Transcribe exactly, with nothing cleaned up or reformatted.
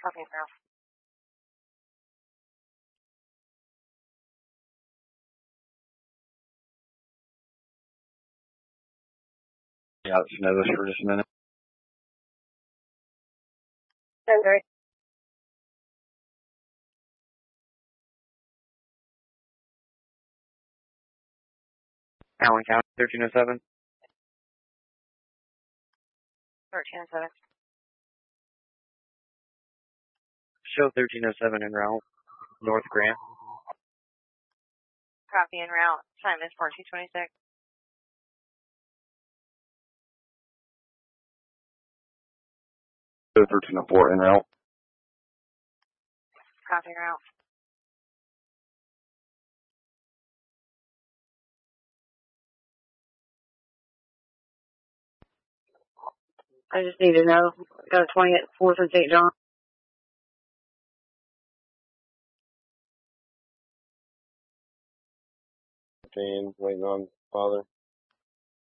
Copy en route. Yeah, let's know this for just a minute. ten three. Allen County, thirteen oh seven. thirteen oh seven. Show thirteen oh seven en route. North Grant. Copy en route. Time is fourteen twenty-six. Show thirteen oh four en route. Copy en route. I just need to know. Got a twenty at fourth and Saint John. Waiting on father.